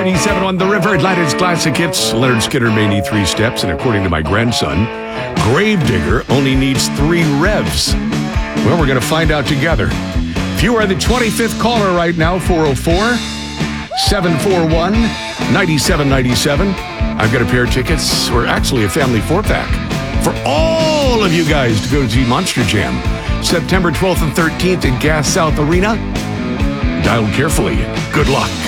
97 on the River, Atlanta's classic hits. Leonard Skinner may need 3 steps, and according to my grandson, Gravedigger only needs 3 revs. Well, we're going to find out together. If you are the 25th caller right now, 404-741-9797. I've got a pair of tickets, or actually a family 4-pack, for all of you guys to go see Monster Jam, September 12th and 13th in Gas South Arena. Dial carefully. Good luck.